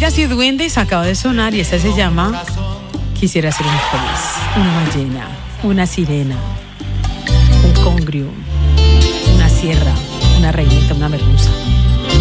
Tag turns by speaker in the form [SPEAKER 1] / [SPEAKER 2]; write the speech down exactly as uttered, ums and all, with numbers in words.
[SPEAKER 1] Hadas y Duendes acaba de sonar y esa se llama Quisiera ser un pez, una ballena, una sirena, un congrio, una sierra, una reinita, una merluza.